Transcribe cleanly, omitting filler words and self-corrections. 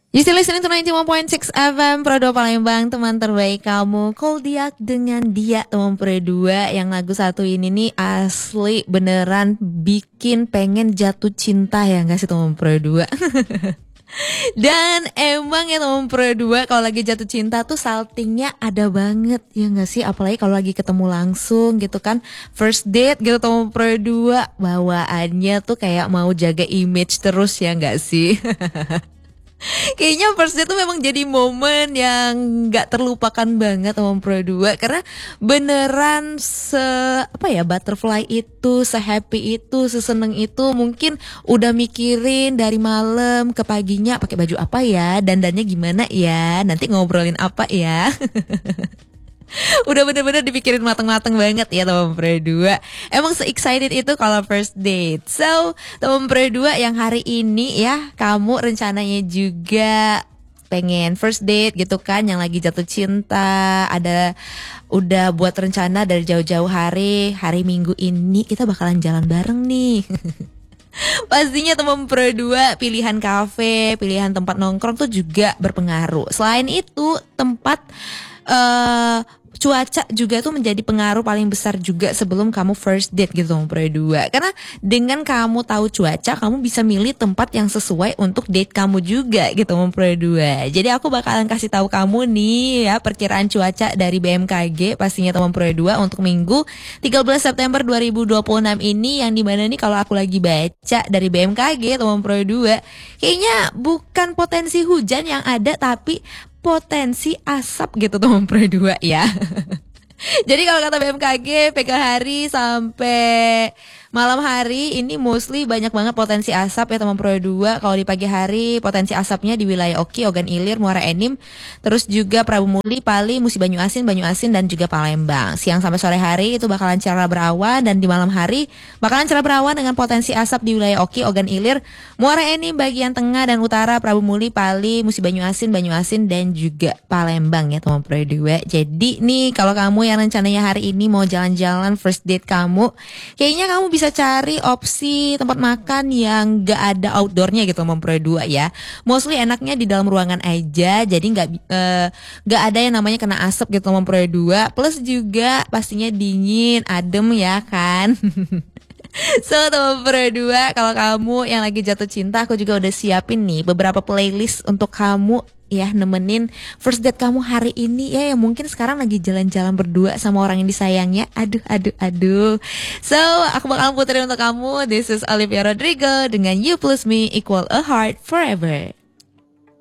You still listening to 91.6 FM Pro 2 Palembang, teman terbaik kamu. Koldiak dengan Dia, teman Pro 2. Yang lagu satu ini nih asli beneran bikin pengen jatuh cinta ya gak sih teman Pro 2? Dan emang ya teman Pro 2, kalau lagi jatuh cinta tuh saltingnya ada banget ya gak sih? Apalagi kalau lagi ketemu langsung gitu kan, first date gitu teman Pro 2, bawaannya tuh kayak mau jaga image terus ya gak sih? Kayaknya first date tuh memang jadi momen yang gak terlupakan banget sama Pro 2. Karena beneran butterfly itu, se-happy itu, seseneng itu. Mungkin udah mikirin dari malam ke paginya pakai baju apa ya, dandannya gimana ya, nanti ngobrolin apa ya. Udah bener-bener dipikirin mateng-mateng banget ya teman Pro 2. Emang se-excited itu kalau first date. So teman Pro 2 yang hari ini ya, kamu rencananya juga pengen first date gitu kan, yang lagi jatuh cinta, udah buat rencana dari jauh-jauh hari Minggu ini kita bakalan jalan bareng nih. Pastinya teman Pro 2, pilihan kafe, pilihan tempat nongkrong tuh juga berpengaruh. Selain itu tempat cuaca juga tuh menjadi pengaruh paling besar juga sebelum kamu first date gitu Pro 2. Karena dengan kamu tahu cuaca, kamu bisa milih tempat yang sesuai untuk date kamu juga gitu Pro 2. Jadi aku bakalan kasih tahu kamu nih ya perkiraan cuaca dari BMKG pastinya teman Pro 2 untuk Minggu 13 September 2026 ini, yang dimana nih kalau aku lagi baca dari BMKG teman Pro 2, kayaknya bukan potensi hujan yang ada tapi potensi asap gitu teman Pro 2 ya. Jadi kalau kata BMKG, PK hari sampai malam hari ini mostly banyak banget potensi asap ya teman Pro 2. Kalau di pagi hari potensi asapnya di wilayah Oki, Ogan Ilir, Muara Enim, terus juga Prabu Muli, Pali, Musi Banyu Asin dan juga Palembang. Siang sampai sore hari itu bakalan cerah berawan, dan di malam hari bakalan cerah berawan dengan potensi asap di wilayah Oki, Ogan Ilir, Muara Enim, bagian tengah dan utara, Prabu Muli, Pali, Musi Banyu Asin dan juga Palembang ya teman Pro 2. Jadi nih kalau kamu yang rencananya hari ini mau jalan-jalan first date kamu, kayaknya kamu bisa cari opsi tempat makan yang gak ada outdoornya gitu teman Pro 2 ya. Mostly enaknya di dalam ruangan aja, jadi gak ada yang namanya kena asap gitu teman Pro 2. Plus juga pastinya dingin, adem ya kan. So teman Pro 2, kalau kamu yang lagi jatuh cinta, aku juga udah siapin nih beberapa playlist untuk kamu ya, nemenin first date kamu hari ini ya, yang mungkin sekarang lagi jalan-jalan berdua sama orang yang disayangnya. Aduh. So aku bakal puterin untuk kamu. This is Olivia Rodrigo dengan You Plus Me Equal a Heart Forever.